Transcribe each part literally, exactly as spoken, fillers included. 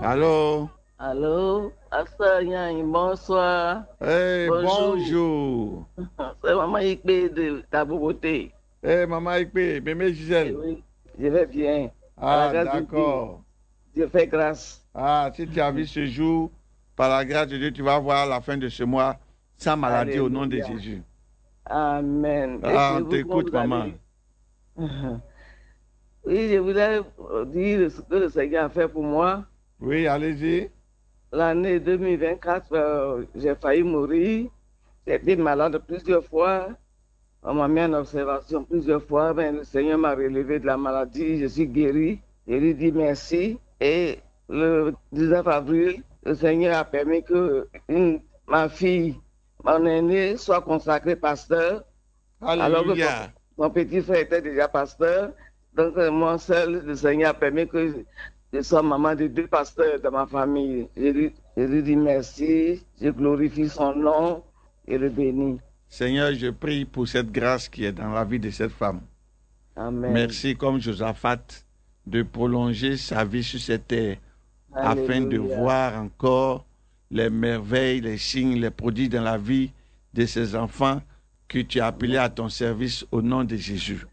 Allô? Allô? Asanya, bonsoir. Hey, Bonjour. bonjour. C'est Maman Ikpe de Taboboté. Hey, Maman Ikpe, Mémé Gisèle. Oui, je vais bien. À la Ah, grâce de Dieu. d'accord. Dieu fait grâce. Ah, si tu as vu ce jour, par la grâce de Dieu, tu vas voir à la fin de ce mois sans maladie au nom de Alléluia. Jésus. Amen. Et Ah, chez on vous, comment t'écoute, vous maman. allez? Oui, je voulais dire ce que le Seigneur a fait pour moi. Oui, allez-y. L'année deux mille vingt-quatre, euh, j'ai failli mourir. J'ai été malade plusieurs fois. On m'a mis en observation plusieurs fois, mais le Seigneur m'a relevé de la maladie, je suis guéri. Je lui dis merci. Et le dix-neuf avril, le Seigneur a permis que une- ma fille, mon aîné, soit consacrée pasteur, alors que mon, Alléluia. mon petit frère était déjà pasteur. Donc, euh, moi seul, le Seigneur a permis que je sois maman de deux pasteurs dans ma famille. Je lui, je lui dis merci, je glorifie son nom et le bénis. Seigneur, je prie pour cette grâce qui est dans la vie de cette femme. Amen. Merci, comme Josaphat, de prolonger sa vie sur cette terre afin de Alléluia. voir encore les merveilles, les signes, les prodiges dans la vie de ces enfants que tu as appelés à ton service au nom de Jésus.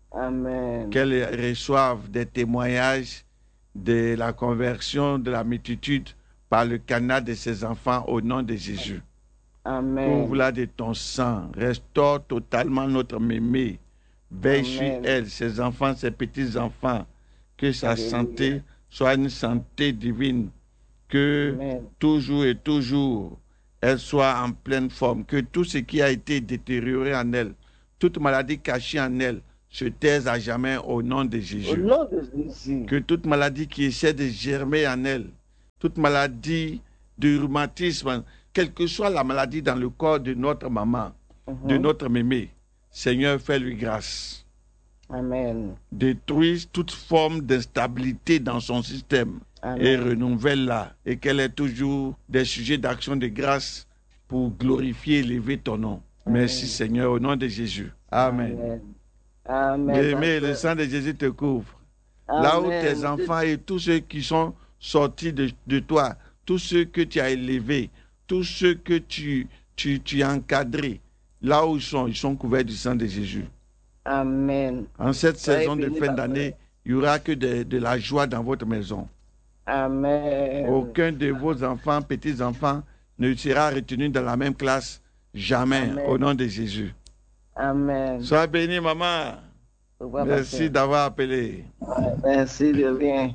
Amen. Qu'elles reçoivent des témoignages de la conversion de la multitude par le canal de ces enfants au nom de Jésus. Amen. Couvre-la de ton sang, restaure totalement notre mémé. Veille sur Amen. elle, ses enfants, ses petits-enfants, que sa Alléluia. santé soit une santé divine, que Amen. toujours et toujours elle soit en pleine forme, que tout ce qui a été détérioré en elle, toute maladie cachée en elle, se taise à jamais au nom de Au Jésus. nom de Jésus. Que toute maladie qui essaie de germer en elle, toute maladie de rhumatisme, quelle que soit la maladie dans le corps de notre maman, de Mhm. notre mémé, Seigneur, fais-lui grâce. Amen. Détruis toute forme d'instabilité dans son système et Amen. renouvelle-la et qu'elle ait toujours des sujets d'action de grâce pour glorifier et élever ton nom. Merci Amen. Seigneur, au nom de Jésus. Amen. Amen. Amen. Bien-aimé, le pasteur. sang de Jésus te couvre. Là où tes Amen. enfants et tous ceux qui sont sortis de, de toi, tous ceux que tu as élevés, tous ceux que tu, tu, tu as encadrés, là où ils sont, ils sont couverts du sang de Jésus. Amen. En cette Soyez saison de bénis, fin pasteur. d'année, il n'y aura que de, de la joie dans votre maison. Amen. Aucun de vos enfants, petits-enfants, ne sera retenu dans la même classe. Jamais, Amen. au nom de Jésus. Amen. Sois béni, maman. Au revoir, Merci pasteur. d'avoir appelé. Ouais, merci de rien.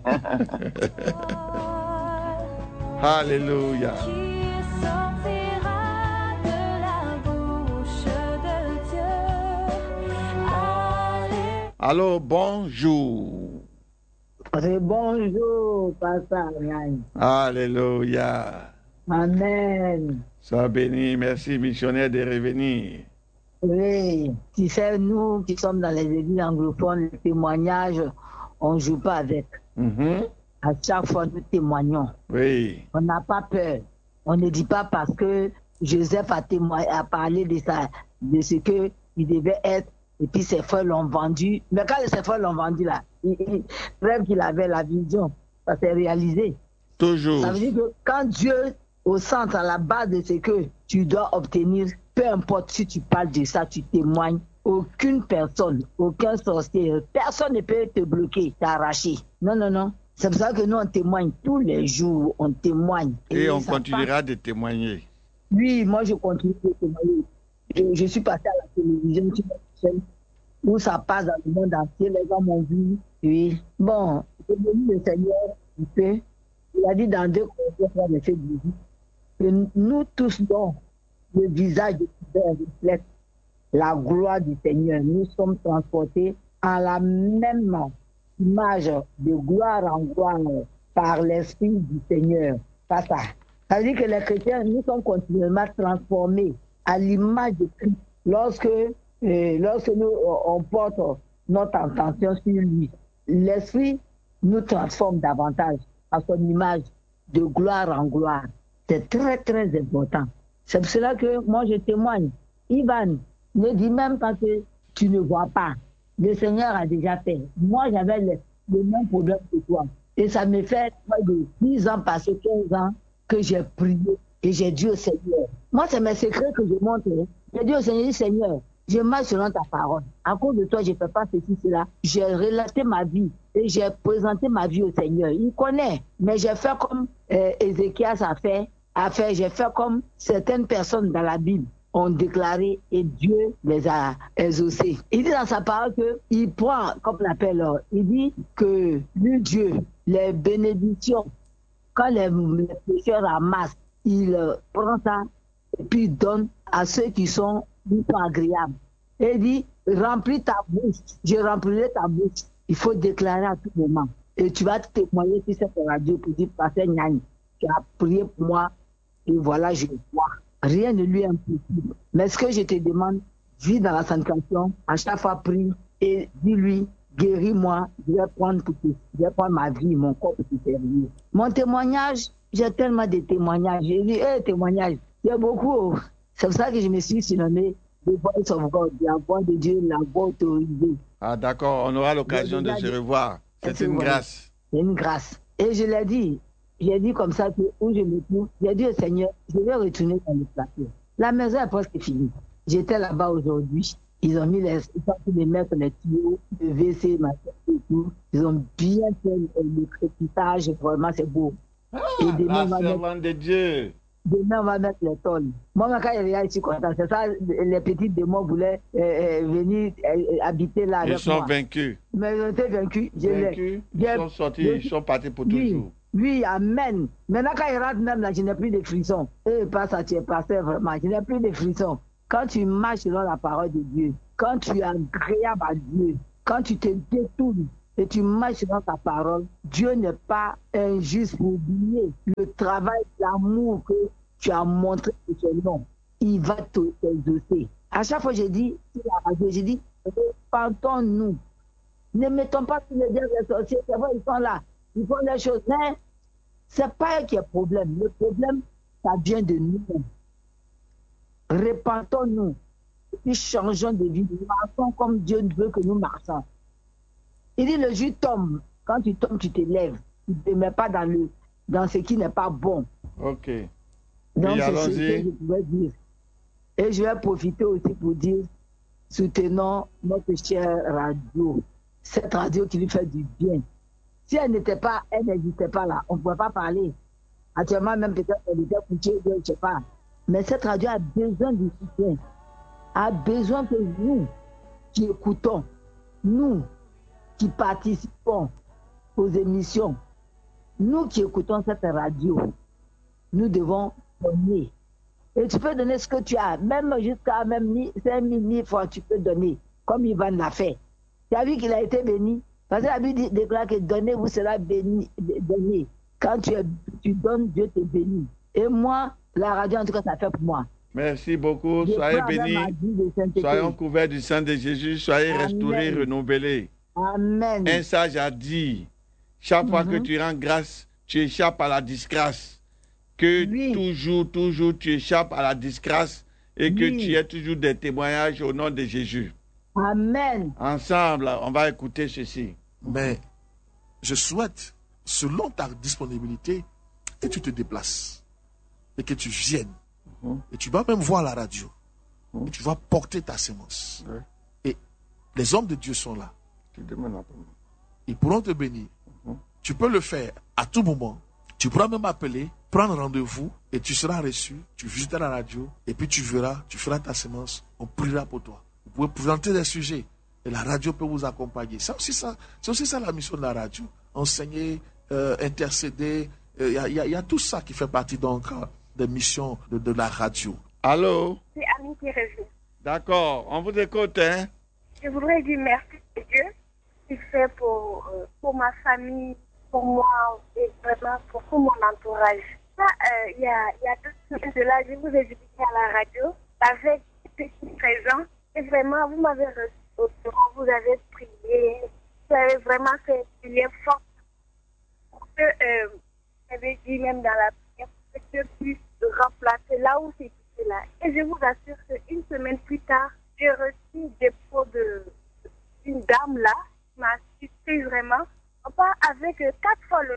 Alléluia. Qui sortira de la bouche de Dieu. Allez. Alors, bonjour. Bonjour, Pasteur Ariane. Alléluia. Amen. Sois béni. Merci, missionnaire, de revenir. Oui, tu sais, nous qui sommes dans les églises anglophones, les témoignages, on ne joue pas avec. Mhm. À chaque fois, nous témoignons. Oui. On n'a pas peur. On ne dit pas parce que Joseph a, témoigné, a parlé de, ça, de ce qu'il devait être, et puis ses frères l'ont vendu. Mais quand ses frères l'ont vendu, là, il, il, rêve qu'il avait la vision, ça s'est réalisé. Toujours. Ça veut dire que quand Dieu, au centre, à la base de ce que tu dois obtenir, peu importe si tu parles de ça, tu témoignes, aucune personne, aucun sorcier, personne ne peut te bloquer, t'arracher. Non, non, non. C'est pour ça que nous, on témoigne tous les jours, on témoigne. Et on ça continuera passe. de témoigner. Oui, moi, je continue de témoigner. Je, je suis passé à la télévision sur la chaîne où ça passe dans le monde entier, les gens m'ont vu. Oui. Bon, c'est venu le Seigneur, il fait. Il a dit dans deux Corinthiens, verset dix-huit, que nous tous, dont le visage de Christ reflète la gloire du Seigneur, nous sommes transportés en la même image de gloire en gloire par l'Esprit du Seigneur. Pas ça. Ça veut dire que les chrétiens, nous sommes continuellement transformés à l'image de Christ lorsque, euh, lorsque nous on porte notre attention sur lui. L'Esprit nous transforme davantage à son image de gloire en gloire. C'est très, très important. C'est pour cela que moi, je témoigne. Ivan, ne dis même pas que tu ne vois pas. Le Seigneur a déjà fait. Moi, j'avais le, le même problème que toi. Et ça me fait près de dix ans, passé quinze ans, que j'ai prié et j'ai dit au Seigneur. Moi, c'est mes secrets que je montre. hein. J'ai dit au Seigneur, Seigneur, je marche selon ta parole. À cause de toi, je ne fais pas ceci, cela. J'ai relaté ma vie et j'ai présenté ma vie au Seigneur. Il connaît, mais j'ai fait comme euh, Ézéchias a fait, a fait. J'ai fait comme certaines personnes dans la Bible ont déclaré et Dieu les a exaucés. Il dit dans sa parole qu'il prend, comme on l'appelle, euh, il dit que lui, Dieu, les bénédictions, quand les, les pécheurs ramassent, il euh, prend ça et puis il donne à ceux qui sont, qui sont agréables. Et il dit, remplis ta bouche, je remplirai ta bouche. Il faut déclarer à tout moment. Et tu vas témoigner sur cette radio pour dire, Pasteur Nyani, tu as prié pour moi et voilà, je le vois. Rien ne lui est impossible. Mais ce que je te demande, vis dans la sanctification, à chaque fois prie et dis-lui, guéris-moi, je vais prendre pour te, je vais prendre ma vie, mon corps pour te servir. Mon témoignage, j'ai tellement de témoignages. J'ai dit, hé, témoignages, il y a beaucoup. C'est pour ça que je me suis surnommé The Voice of God, la voix de Dieu, la voix autorisée. Ah, d'accord, on aura l'occasion de se revoir. C'est une grâce. C'est une grâce. Et je l'ai dit, j'ai dit comme ça que où je me trouve, j'ai dit au Seigneur, je vais retourner dans le plateau. La maison est presque finie. J'étais là-bas aujourd'hui. Ils ont mis les, ils ont pu les mettre les tuyaux, le W C, ma tête et tout. Ils ont bien fait le crépitage. Vraiment, c'est beau. Ah, Et demain, la on va servante de Dieu. Demain, on va mettre les tonnes. Moi, quand il est ici content, c'est ça, les petits démons voulaient euh, euh, venir euh, habiter là avec Ils sont moi. vaincus. Mais ils ont été vaincus. Je l'ai- Vaincus, ils j'ai- sont sortis, j'ai- ils sont partis pour Oui, toujours. oui, amen. Maintenant, quand il rentre même là, je n'ai plus de frissons. Eh, pas ça, tu es passé vraiment. Je n'ai plus de frissons. Quand tu marches selon la parole de Dieu, quand tu es agréable à Dieu, quand tu te détournes et tu marches selon ta parole, Dieu n'est pas injuste pour oublier le travail, l'amour que tu as montré pour son nom. Il va te t'exaucer. À chaque fois, j'ai dit, sur la radio, j'ai dit, repentons-nous. Ne mettons pas tous les dieux des sorciers, c'est vrai, ils sont là, ils font des choses, mais ce n'est pas eux qui est le problème. Le problème, ça vient de nous. Repentons-nous, et puis changeons de vie. Nous marchons comme Dieu veut que nous marchions. Il dit, le jour tombe, quand tu tombes, tu te lèves. Tu ne te mets pas dans, le, dans ce qui n'est pas bon. Ok. Donc, Oui, c'est ce que allons-y. je pouvais dire. Et je vais profiter aussi pour dire, soutenons notre chère radio. Cette radio qui lui fait du bien. Si elle n'était pas, elle n'existait pas là, on ne pouvait pas parler. Actuellement, même peut-être elle était couchée, je ne sais pas. Mais cette radio a besoin de soutien. A besoin que nous, qui écoutons, nous, qui participons aux émissions, nous qui écoutons cette radio, nous devons donner. Et tu peux donner ce que tu as, même jusqu'à même cinq mille, mille fois, tu peux donner, comme Ivan l'a fait. Tu as vu qu'il a été béni, parce que la Bible dit- déclare que donner vous sera béni, donné. Quand tu, es- tu donnes, Dieu te bénit. Et moi, la radio, en tout cas, ça fait pour moi. Merci beaucoup. Je Soyez crois même à bénis. Dieu de sainteté. Soyons couverts du sang de Jésus. Soyez Amen. restaurés, renouvelés. Amen. Un sage a dit, chaque fois que Mhm. tu rends grâce, tu échappes à la disgrâce. Que Oui. toujours, toujours, tu échappes à la disgrâce et que Oui. tu aies toujours des témoignages au nom de Jésus. Amen. Ensemble, on va écouter ceci. Mais je souhaite, selon ta disponibilité, que tu te déplaces et que tu viennes. Mhm. Et tu vas même voir la radio. Et tu vas porter ta sémence. Ouais. Et les hommes de Dieu sont là. Tu demandes après moi. Ils pourront te bénir. Mhm. Tu peux le faire à tout moment. Tu pourras même appeler, prendre rendez-vous et tu seras reçu. Tu visiteras la radio et puis tu verras, tu feras ta sémence. On priera pour toi. Vous pouvez présenter des sujets et la radio peut vous accompagner. C'est aussi ça, c'est aussi ça la mission de la radio. Enseigner, euh, intercéder. Il y, a- y a- y a tout ça qui fait partie donc euh, des missions de, de la radio. Allô? C'est Annie qui revient. D'accord, on vous écoute, hein? Je voudrais dire merci à Dieu qu'il fait pour, euh, pour ma famille, pour moi et vraiment pour tout mon entourage. Ça, euh, il y, a, il y a deux semaines de là, je vous ai visité à la radio avec des petits présents et vraiment, vous m'avez reçu au bureau, vous avez prié, vous avez vraiment fait un lien fort. Pour que, euh, vous avez dit même dans la prière, que Dieu puisse remplacer là où c'est là. Et je vous assure qu'une semaine plus tard, j'ai reçu des pots de d'une dame là, qui m'a assisté vraiment. Pas avec euh, quatre fois le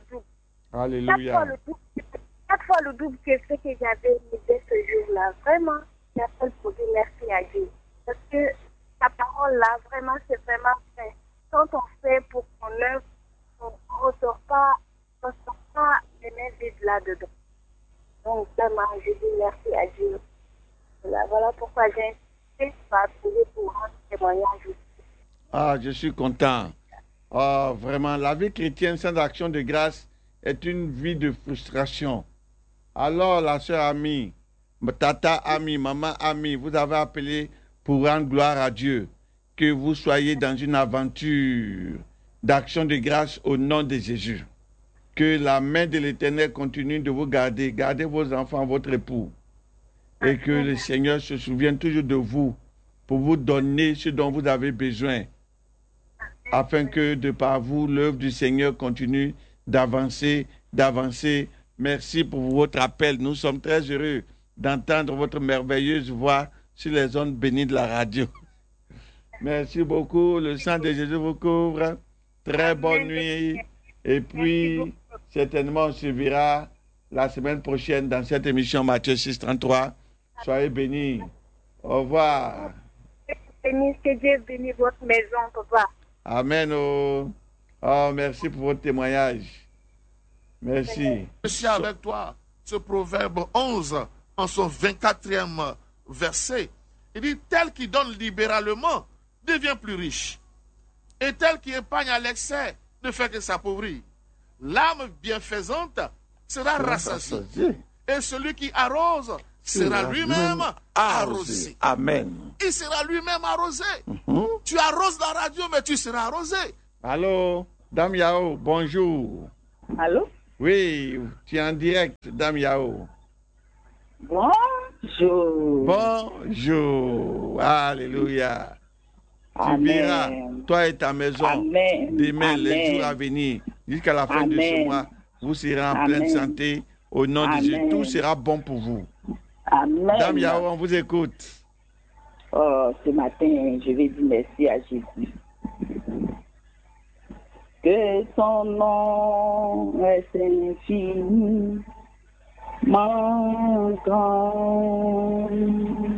Alléluia. fois le double, quatre fois le double que ce que j'avais misé ce jour-là. Vraiment, j'appelle pour dire merci à Dieu. Parce que ta parole-là, vraiment, c'est vraiment vrai. Quand on fait pour qu'on œuvre, on ne ressort pas, on ressort pas les mains vides là-dedans. Donc, vraiment, je dis merci à Dieu. Voilà, voilà pourquoi j'ai insisté sur appeler pour rendre témoignage aussi. Ah, je suis content. Ah, vraiment, la vie chrétienne sans action de grâce est une vie de frustration. Alors, la sœur amie, tata amie, maman amie, vous avez appelé pour rendre gloire à Dieu. Que vous soyez dans une aventure d'action de grâce au nom de Jésus. Que la main de l'Éternel continue de vous garder. Gardez vos enfants, votre époux. Et que le Seigneur se souvienne toujours de vous pour vous donner ce dont vous avez besoin. Afin que de par vous, l'œuvre du Seigneur continue d'avancer, d'avancer. Merci pour votre appel. Nous sommes très heureux d'entendre votre merveilleuse voix sur les ondes bénies de la radio. Merci beaucoup. Le sang de Jésus vous couvre. Très bonne nuit. Et puis, certainement, on se verra la semaine prochaine dans cette émission Matthieu six trente-trois. Soyez bénis. Au revoir. Que Dieu bénisse votre maison, papa. Amen. Oh, oh merci pour votre témoignage. Merci. Je suis avec toi. Ce proverbe onze, en son vingt-quatrième verset, il dit, tel qui donne libéralement devient plus riche. Et tel qui épargne à l'excès ne fait que s'appauvrir. L'âme bienfaisante sera rassasiée. Et celui qui arrose sera lui-même arrosé. Amen. Il sera lui-même arrosé. Mm-hmm. Tu arroses la radio, mais tu seras arrosé. Allô, Dame Yao, bonjour. Allô? Oui, tu es en direct, Dame Yao. Bonjour. Bonjour. Alléluia. Amen. Tu verras, toi et ta maison, Amen. demain, Amen. les jours à venir, jusqu'à la fin Amen. de ce mois, vous serez en Amen. pleine santé. Au nom Amen. de Jésus, tout sera bon pour vous. Amen. Dame Yao, on vous écoute. Oh, ce matin, je vais dire merci à Jésus. Que son nom est infiniment grand.